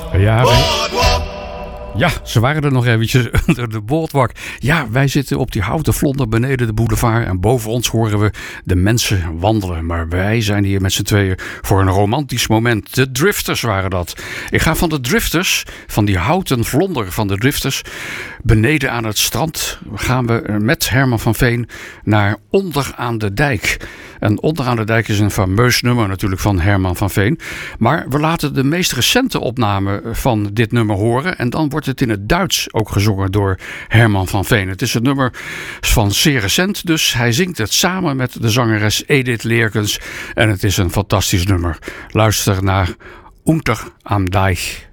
Ja, ja, ze waren er nog eventjes onder de boardwalk. Ja, wij zitten op die houten vlonder beneden de boulevard. En boven ons horen we de mensen wandelen. Maar wij zijn hier met z'n tweeën voor een romantisch moment. De Drifters waren dat. Ik ga van de Drifters, van die houten vlonder van de Drifters, beneden aan het strand gaan we met Herman van Veen naar Onder aan de Dijk. En Onder aan de Dijk is een fameus nummer natuurlijk van Herman van Veen. Maar we laten de meest recente opname van dit nummer horen. En dan wordt het in het Duits ook gezongen door Herman van Veen. Het is een nummer van zeer recent, dus hij zingt het samen met de zangeres Edith Leerkens. En het is een fantastisch nummer. Luister naar Unter am Deich.